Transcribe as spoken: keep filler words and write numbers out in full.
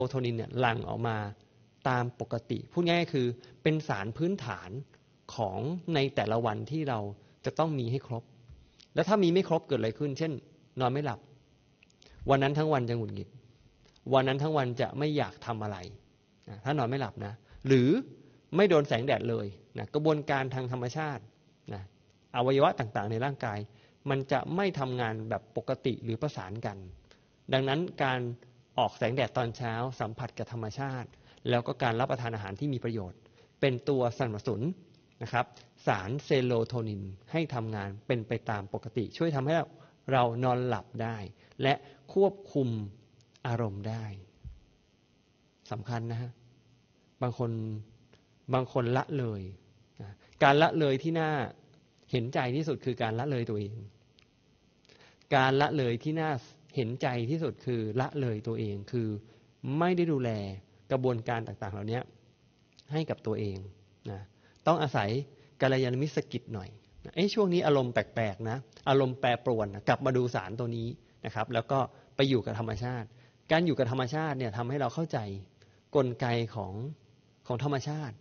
โทนินเนี่ยหลั่งออกมาตามปกติพูดง่ายๆคือเป็นสารพื้นฐานของในแต่ละวันที่เราจะต้องมีให้ครบแล้วถ้ามีไม่ครบเกิดอะไรขึ้นเช่นนอนไม่หลับวันนั้นทั้งวันจะหงุดหงิดวันนั้นทั้งวันจะไม่อยากทำอะไรนะถ้านอนไม่หลับนะหรือไม่โดนแสงแดดเลยนะกระบวนการทางธรรมชาตินะอวัยวะต่างๆในร่างกายมันจะไม่ทำงานแบบปกติหรือประสานกันดังนั้นการออกแสงแดดตอนเช้าสัมผัสกับธรรมชาติแล้วก็การรับประทานอาหารที่มีประโยชน์เป็นตัวสนับสนุนนะครับสารเซโรโทนินให้ทำงานเป็นไปตามปกติช่วยทำให้เรานอนหลับได้และควบคุมอารมณ์ได้สำคัญนะฮะบางคนบางคนละเลยการละเลยที่น่าเห็นใจที่สุดคือการละเลยตัวเองการละเลยที่น่าเห็นใจที่สุดคือละเลยตัวเองคือไม่ได้ดูแลกระบวนการต่างๆเหล่านี้ให้กับตัวเองนะต้องอาศัยกัลยาณมิตรสกิดหน่อยเอ้ช่วงนี้อารมณ์แปลกๆนะอารมณ์แปรปรวนนะกลับมาดูสารตัวนี้นะครับแล้วก็ไปอยู่กับธรรมชาติการอยู่กับธรรมชาติเนี่ยทำให้เราเข้าใจกลไกของของธรรมชาติ